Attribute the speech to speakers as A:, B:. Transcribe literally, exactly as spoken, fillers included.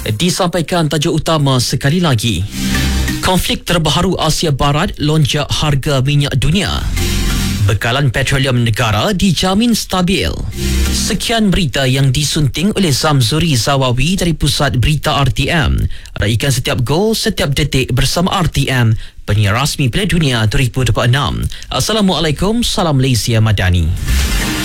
A: Disampaikan tajuk utama sekali lagi. Konflik terbaru Asia Barat lonjak harga minyak dunia. Bekalan petroleum negara dijamin stabil. Sekian berita yang disunting oleh Zamzuri Zawawi dari Pusat Berita R T M. Raikan setiap gol, setiap detik bersama R T M, penyiar rasmi Piala Dunia dua ribu dua puluh enam. Assalamualaikum, salam Malaysia Madani.